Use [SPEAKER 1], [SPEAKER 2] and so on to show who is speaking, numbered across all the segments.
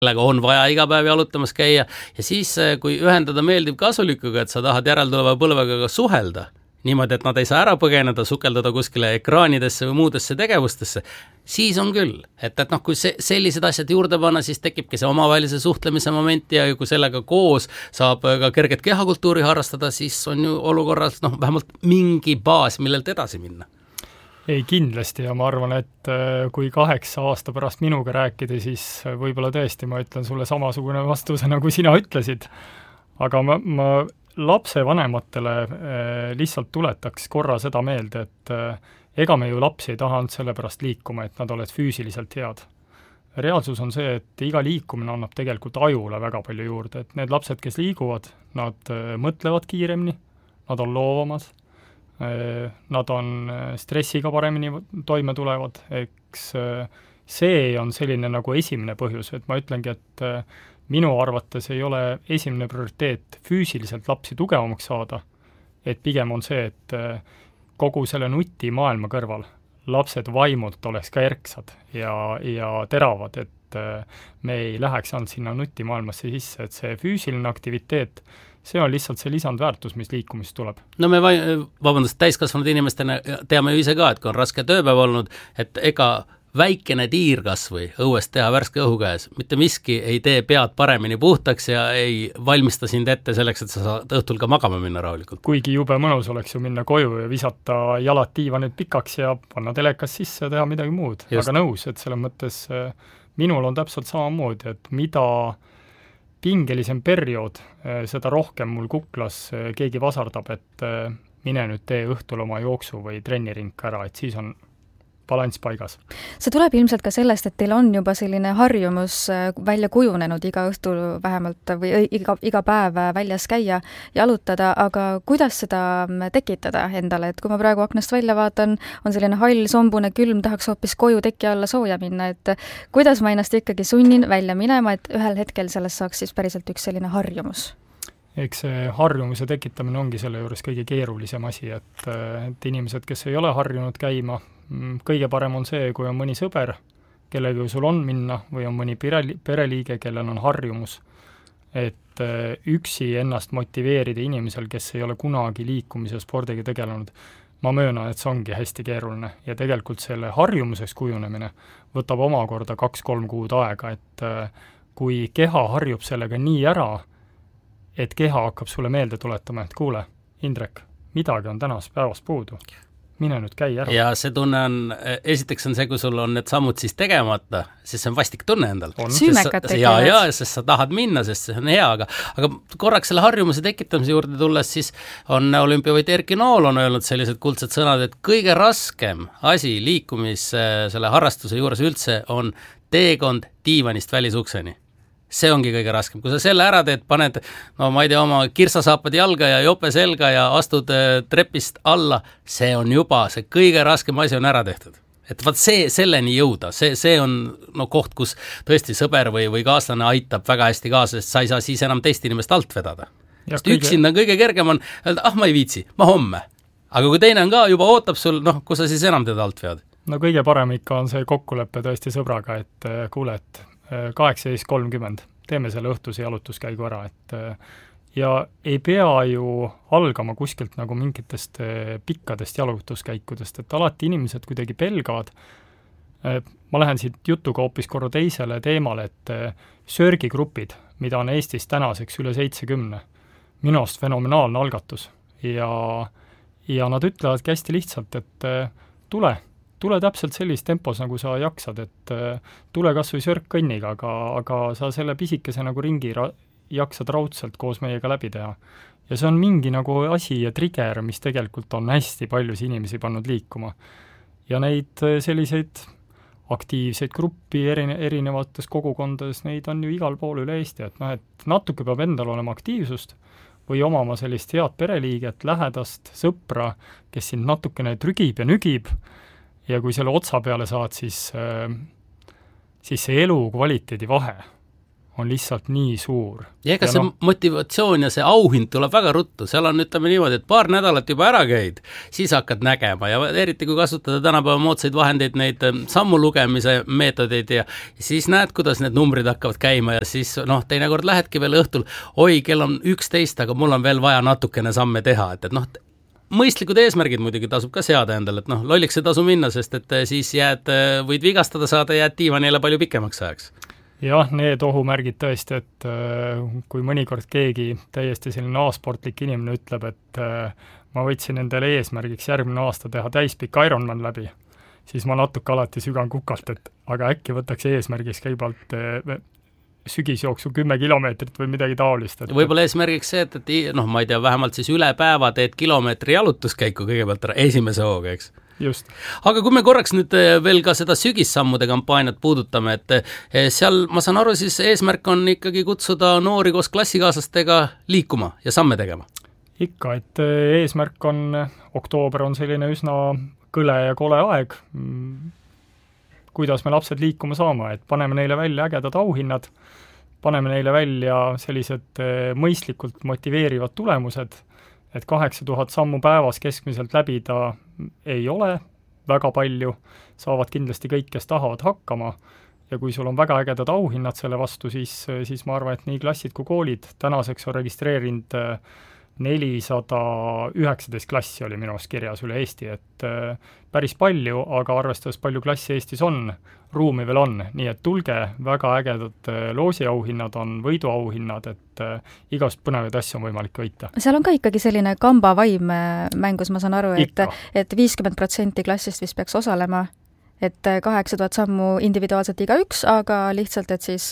[SPEAKER 1] kellega on vaja iga päev jalutamas käia ja siis, kui ühendada meeldiv kasulikuga, et sa tahad järeltuleva põlvega ka suhelda, niimoodi, et nad ei saa ära põgeneda, sukeldada kuskile ekraanidesse või muudesse tegevustesse, siis on küll. Et kui sellised asjad juurde panna, siis tekibki see omavahelise suhtlemise moment ja kui sellega koos saab ka kerget kehakultuuri harrastada, siis on ju olukorras vähemalt mingi baas, millelt edasi minna.
[SPEAKER 2] Ei, kindlasti ja ma arvan, et kui 8 aasta pärast minuga rääkida, siis võib-olla tõesti ma ütlen sulle samasugune vastuse, nagu sina ütlesid. Aga ma lapsevanematele lihtsalt tuletaks korra seda meelde, et ega me ju lapsi ei taha selle pärast liikuma, et nad oled füüsiliselt head. Reaalsus on see, et iga liikumine annab tegelikult ajule väga palju juurde, et need lapsed, kes liiguvad, nad mõtlevad kiiremini, nad on loovamad, nad on stressiga paremini toime tulevad, eks see on selline nagu esimene põhjus, et ma ütlengi, et minu arvates ei ole esimene prioriteet füüsiliselt lapsi tugevamaks saada, et pigem on see, et kogu selle nutimaailma kõrval lapsed vaimult oleks ka erksad ja teravad, et me ei läheks ainult sinna nutimaailmasse sisse, et see füüsiline aktiviteet, see on lihtsalt see lisandväärtus, mis liikumist tuleb.
[SPEAKER 1] No me täiskasvanud inimestena teame ju ise ka, et kui on raske tööpäev olnud, et ega väikene tiir kasvõi õuest teha värske õhu käes, mitte miski ei tee pead paremini puhtaks ja ei valmista sind ette selleks, et sa saad õhtul ka magama minna rahulikult.
[SPEAKER 2] Kuigi jube mõnus oleks ju minna koju ja visata jalad diivanid pikaks ja panna telekas sisse ja teha midagi muud. Just. Aga nõus, et selles mõttes minul on täpselt samamoodi, et mida pingelisem periood, seda rohkem mul kuklas keegi vasardab, et mine nüüd tee õhtul oma jooksu või trennirink ära, et siis on balanss paigas.
[SPEAKER 3] See tuleb ilmselt ka sellest, et teil on juba selline harjumus välja kujunenud iga õhtul vähemalt või iga päev väljas käia, jalutada, aga kuidas seda tekitada endale, et kui ma praegu aknast välja vaatan, on selline hall, sombune, külm, tahaks hoopis koju teki alla sooja minna, et kuidas ma ennast ikkagi sunnin välja minema, et ühel hetkel sellest saaks siis päriselt üks selline harjumus?
[SPEAKER 2] Eks see harjumuse tekitamine ongi selle juures kõige keerulisem asi, et inimesed, kes ei ole harjunud käima, kõige parem on see, kui on mõni sõber, kellega sul on minna, või on mõni pereliige, kellel on harjumus, et üksi ennast motiveerida inimesel, kes ei ole kunagi liikumise spordiga tegelenud. Ma möönan, et see ongi hästi keeruline ja tegelikult selle harjumuseks kujunemine võtab omakorda 2-3 kuud aega, et kui keha harjub sellega nii ära, et keha hakkab sulle meelde tuletama, et kuule, Indrek, midagi on tänast päevast puudu. Mine nüüd käi ära.
[SPEAKER 1] Ja see tunne on, esiteks on see, kui sul on need sammud siis tegemata, siis see on vastik tunne endal.
[SPEAKER 3] Süümekat tegevad.
[SPEAKER 1] Ja, sest sa tahad minna, sest see on hea, aga korraks selle harjumuse tekitamise juurde tulles, siis on olümpiavõit Erki Nool on öelnud sellised kuldsed sõnad, et kõige raskem asi selle harrastuse juures üldse on teekond diivanist välisukseni. See ongi kõige raskem. Kui sa selle ära teed, paned, ma ei tea, oma kirsasaapad jalga ja jope selga ja astud trepist alla, see on juba, see kõige raskem asi on ära tehtud. Et vaat selleni jõuda, see on koht, kus tõesti sõber või kaaslane aitab väga hästi kaasa, sest sa ei saa siis enam teist inimest alt vedada. Sest üksinda kõige kergem on öelda, ma ei viitsi, ma homme. Aga kui teine on ka, juba ootab sul, kus sa siis enam teda alt vead?
[SPEAKER 2] No kõige parem ikka on see kokkulepe tõesti sõbraga, et kuule, et 18.30, teeme selle õhtuse jalutuskäigu ära, et ja ei pea ju algama kuskilt nagu mingitest pikkadest jalutuskäikudest, et alati inimesed kuidagi pelgavad. Ma lähen siit jutuga hoopis korra teisele teemale, et sörgigrupid, mida on Eestis tänaseks üle 70, minu arust fenomenaalne algatus ja nad ütlevadki hästi lihtsalt, et tule täpselt sellis tempos, nagu sa jaksad, et tule kas või sörkkõnniga, aga sa selle pisikese nagu ringi jaksad raudselt koos meiega läbi teha. Ja see on mingi nagu asi ja trigger, mis tegelikult on hästi paljus inimesi pannud liikuma. Ja neid selliseid aktiivseid gruppi erinevates kogukondades, neid on ju igal pool üle Eesti, et natuke peab endal olema aktiivsust või omama sellist head pereliiget, lähedast, sõpra, kes sind natukene trügib ja nügib, ja kui selle otsa peale saad, siis see elu kvaliteedi vahe on lihtsalt nii suur.
[SPEAKER 1] Ja ega see motivatsioon ja see auhind tuleb väga ruttu, seal on, ütleme niimoodi, et paar nädalat juba ära käid, siis hakkad nägema ja eriti kui kasutada tänapäeva moodsaid vahendeid, neid sammu lugemise meetodeid ja siis näed, kuidas need numbrid hakkavad käima ja siis teinekord lähedki veel õhtul, oi, kell on 11, aga mul on veel vaja natukene samme teha, et mõistlikud eesmärgid muidugi tasub ka seada endale, et lolliks ei tasu minna, sest et siis võid vigastada saada, jääd diivanile palju pikemaks ajaks.
[SPEAKER 2] Jah, need ohumärgid tõesti, et kui mõnikord keegi täiesti selline A-sportlik inimene ütleb, et ma võtsin endale eesmärgiks järgmine aasta teha täispikk Ironman läbi, siis ma natuke alati sügan kukalt, et aga äkki võtaks eesmärgiks kõigepealt sügisjooksu 10 kilomeetrit või midagi taolist.
[SPEAKER 1] Võib-olla eesmärgiks see, et ma ei tea, vähemalt siis üle päeva teed kilomeetri jalutuskäiku kõigepealt esimese hooga, eks?
[SPEAKER 2] Just.
[SPEAKER 1] Aga kui me korraks nüüd veel ka seda sügissammude kampaaniat puudutame, et seal, ma saan aru, siis eesmärk on ikkagi kutsuda noori koos klassikaaslastega liikuma ja samme tegema?
[SPEAKER 2] Ikka, et eesmärk on, oktoober on selline üsna kõle ja kole aeg, kuidas me lapsed liikuma saama, et paneme neile välja ägedad auhinnad, paneme neile välja sellised mõistlikult motiveerivad tulemused, et 8000 sammu päevas keskmiselt läbida ei ole väga palju, saavad kindlasti kõik, kes tahavad hakkama ja kui sul on väga ägedad auhinnad selle vastu, siis ma arvan, et nii klassid kui koolid, tänaseks on registreerinud 419 klassi oli minu arust kirjas üle Eesti, et päris palju, aga arvestades palju klassi Eestis on, ruumi veel on, nii et tulge, väga ägedad loosiauhinnad on, võiduauhinnad, et igast põnevaid asju on võimalik võita.
[SPEAKER 3] Seal on ka ikkagi selline kamba vaim mängus, ma saan aru, et 50% klassist vist peaks osalema, et 8000 sammu individuaalselt igaüks, aga lihtsalt, et siis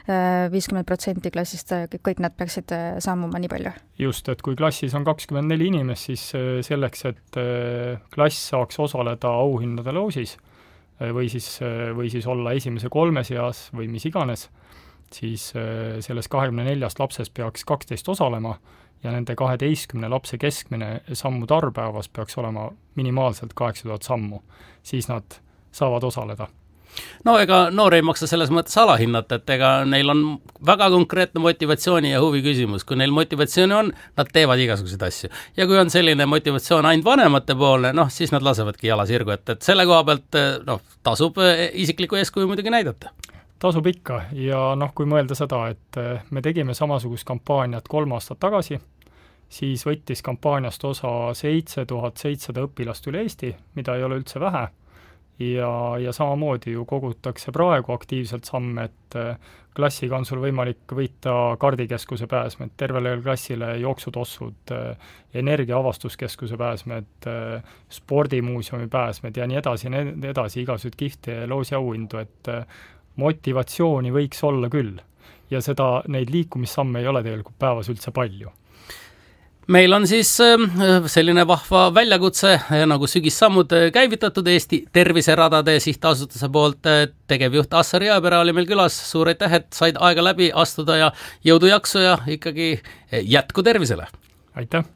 [SPEAKER 3] 50% klassist kõik nad peaksid sammuma nii palju.
[SPEAKER 2] Just, et kui klassis on 24 inimest, siis selleks, et klass saaks osaleda auhinnade loosis või siis olla esimese 3 seas või mis iganes, siis selles 24 lapsest peaks 12 osalema ja nende 12 lapse keskmine sammu tarpäevas peaks olema minimaalselt 8000 sammu. Siis nad saavad osaleda.
[SPEAKER 1] No ega noor ei maksa selles mõttes alahinnata, et ega neil on väga konkreetne motivatsiooni ja huvi küsimus. Kui neil motivatsiooni on, nad teevad igasuguseid asju. Ja kui on selline motivatsioon ainult vanemate poolne, siis nad lasevadki jala sirgu, et selle koha pealt tasub isikliku eeskuju muidugi näidata.
[SPEAKER 2] Tasub ikka ja kui mõelda seda, et me tegime samasugust kampaaniat 3 aastat tagasi, siis võttis kampaaniast osa 7700 õpilast üle Eesti, mida ei ole üldse vähe. Ja samamoodi ju kogutakse praegu aktiivselt samme, et klassiga on sul võimalik võita kardikeskuse pääsmed, tervele klassile jooksutossud, energiaavastuskeskuse pääsmed, spordimuuseumi pääsmed ja nii edasi, igasugused kihti loosiauhindu, et motivatsiooni võiks olla küll. Ja neid liikumissamme ei ole tegelikult päevas üldse palju.
[SPEAKER 1] Meil on siis selline vahva väljakutse nagu sügissammud käivitatud Eesti Terviseradade Sihtasutuse poolt. Tegevjuht Assar Jõepere oli meil külas, suur aitäh, et said aega läbi astuda ja jõudu jaksu ja ikkagi jätku tervisele.
[SPEAKER 2] Aitäh!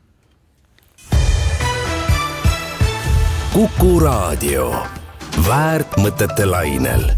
[SPEAKER 4] Kuku Raadio. Väärt mõtete lainel.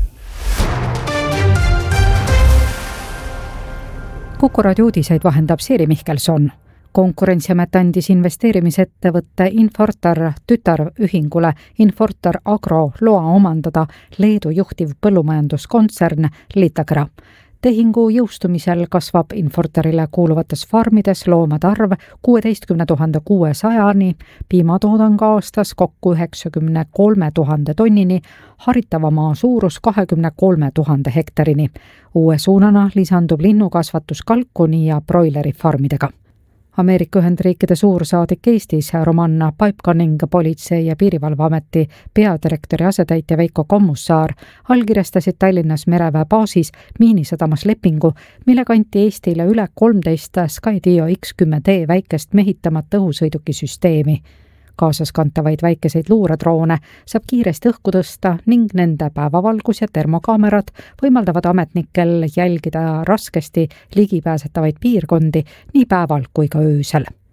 [SPEAKER 5] Kuku Raadio uudiseid vahendab Siiri Mihkelson. Konkurentsiamet andis investeerimisettevõtte Infortar tütarühingule Infortar Agro loa omandada Leedu juhtiv põllumajanduskontsern Litagra. Tehingu jõustumisel kasvab Infortarile kuuluvates farmides loomade arv 16 600-ni, piimatoodang aastas kokku 93 000 tonnini, haritava maa suurus 23 000 hektarini. Uue suunana lisandub linnukasvatus kalkuni ja broileri farmidega. Ameerika Ühendriikide suursaadik Eestis Romanna Paipkaning Politsei- ja Piirivalveameti peadirektori asetäitja Veiko Kommussaar allkirjastasid Tallinnas mereväe baasis Miinisadamas lepingu, millega anti Eestile üle 13 Skydio X10D väikest mehitamata õhusõidukisüsteemi. Kaasas kantavaid väikeseid luuredroone saab kiiresti õhku tõsta ning nende päevavalgus ja termokaamerad võimaldavad ametnikel jälgida raskesti ligipääsetavaid piirkondi nii päeval kui ka öösel.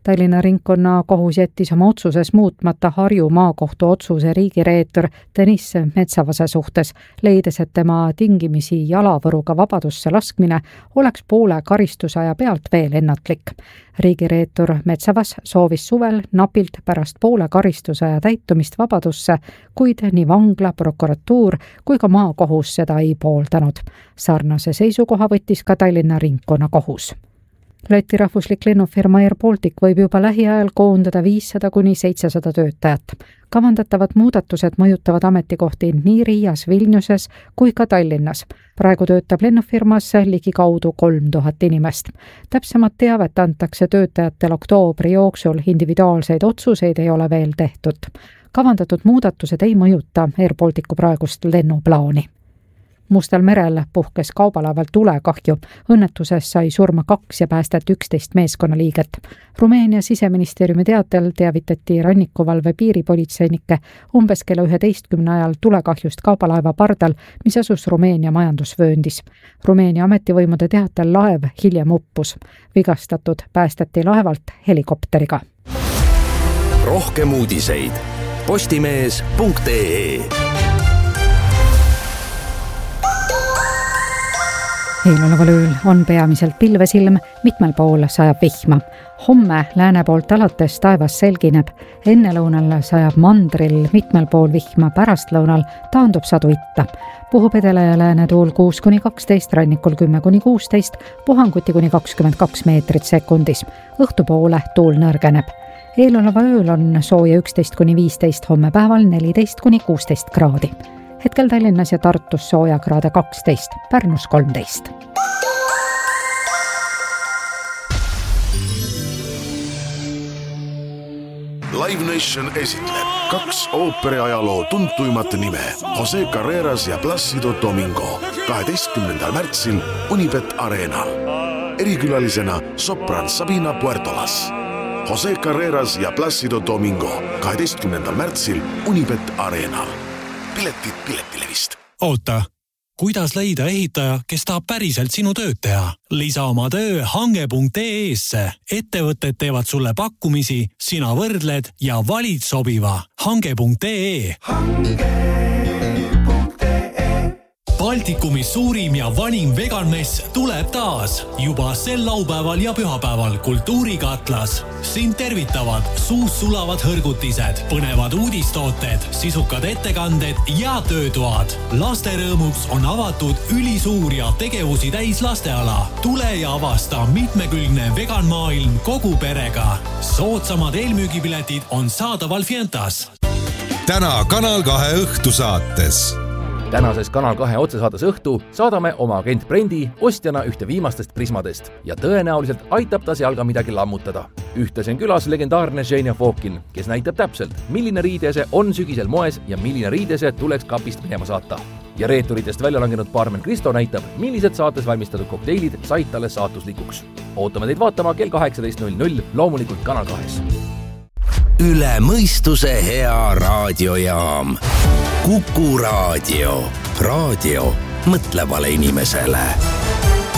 [SPEAKER 5] Tallinna ringkonnakohus jättis oma otsuses muutmata Harju maakohtu otsuse riigireetur Deniss Metsavase suhtes, leides, et tema tingimisi jalavõruga vabadusse laskmine oleks poole karistusaja pealt veel ennatlik. Riigireetur Metsavas soovis suvel napilt pärast poole karistusaja täitumist vabadusse, kuid nii vangla, prokuratuur kui ka maakohus seda ei pooldanud. Sarnase seisukoha võttis ka Tallinna ringkonnakohus. Läti rahvuslik lennufirma Air Baltic võib juba lähiajal koondada 500–700 töötajat. Kavandatavad muudatused mõjutavad ametikohti nii Riias, Vilniuses kui ka Tallinnas. Praegu töötab lennufirmas ligikaudu 3000 inimest. Täpsemat teavet antakse töötajatel oktoobri jooksul, individuaalseid otsuseid ei ole veel tehtud. Kavandatud muudatused ei mõjuta Air Balticu praegust lennuplaani. Mustal merel puhkes kaubalaeval tulekahju. Õnnetuses sai surma 2 ja päästeti 11 meeskonnaliiget. Rumeenia siseministeeriumi teatel teavitati rannikuvalve piiripolitseinike umbes kella 11 ajal tulekahjust kaubalaeva pardal, mis asus Rumeenia majandusvööndis. Rumeenia ametivõimude teatel laev hiljem uppus. Vigastatud päästeti laevalt helikopteriga.
[SPEAKER 4] Rohkem uudiseid postimees.ee.
[SPEAKER 5] Eeloleval ööl on peamiselt pilvesilm, mitmel pool sajab vihma. Homme lääne poolt alates taevas selgineb. Ennelõunal sajab mandril mitmel pool vihma, pärastlõunal taandub sadu itta. Puhub edele ja lääne tuul 6–12, rannikul 10–16, puhanguti kuni 22 meetrit sekundis. Õhtupoole tuul nõrgeneb. Eeloleva ööl on sooja 11–15, homme päeval 14–16 kraadi. Hetkel Tallinnas ja Tartus sooja kraade 12, Pärnus 13.
[SPEAKER 6] Live Nation esitleb 2 ooperiajaloo tuntuimat nime, Jose Carreras ja Plácido Domingo, 12. märtsil Unibet Arenal. Erikülalisena sopran Sabina Puertolas. Jose Carreras ja Plácido Domingo, 12. märtsil Unibet Arenal. Piletid Piletilevist.
[SPEAKER 7] Oota, kuidas leida ehitaja, kes tahab päriselt sinu tööd teha? Lisa oma töö hange.ee-sse. Ettevõtted teevad sulle pakkumisi, sina võrdled ja valid sobiva. Hange.ee. Baltikumis suurim ja vanim veganmess tuleb taas. Juba sel laupäeval ja pühapäeval Kultuurikatlas. Sind tervitavad suus sulavad hõrgutised, põnevad uudistooted, sisukad ettekanded ja töötoad. Laste rõõmuks on avatud ülisuur ja tegevusi täis lasteala. Tule ja avasta mitmekülgne veganmaailm kogu perega. Soodsamad eelmüügipiletid on saadaval Fientas.
[SPEAKER 8] Täna Kanal 2 õhtusaates.
[SPEAKER 9] Tänases Kanal 2 otsesaates Õhtu saadame oma agent Brendi ostjana ühte viimastest prismadest ja tõenäoliselt aitab ta seal ka midagi lammutada. Ühtlasi on külas legendaarne Ženja Fokin, kes näitab täpselt, milline riidese on sügisel moes ja milline riidese tuleks kapist minema saata. Ja reeturitest välja langenud baarmen Kristo näitab, millised saates valmistatud kokteilid said talle saatuslikuks. Ootame teid vaatama kell 18.00, loomulikult Kanal 2.
[SPEAKER 4] Üle mõistuse hea raadiojaam. Kuku Raadio. Raadio mõtlevale inimesele.